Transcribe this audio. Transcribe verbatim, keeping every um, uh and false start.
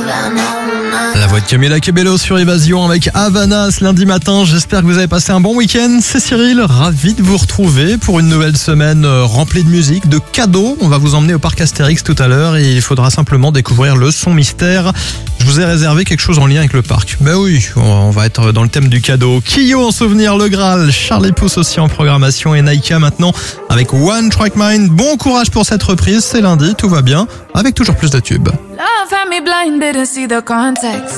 La voix de Camila Cabello sur Évasion avec Havana ce lundi matin. J'espère que vous avez passé un bon week-end. C'est Cyril, ravi de vous retrouver pour une nouvelle semaine remplie de musique, de cadeaux. On va vous emmener au parc Astérix tout à l'heure et il faudra simplement découvrir le son mystère. Je vous ai réservé quelque chose en lien avec le parc. Ben oui, on va être dans le thème du cadeau. Kyo en souvenir, Le Graal, Charlie Puth aussi en programmation et Naïka maintenant avec One Track Mind. Bon courage pour cette reprise, c'est lundi, tout va bien, avec toujours plus de tubes. Love had me blind, didn't see the context.